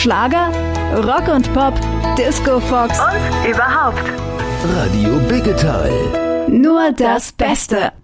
Schlager, Rock und Pop, Disco Fox und überhaupt. Radio Biggetal. Nur das Beste.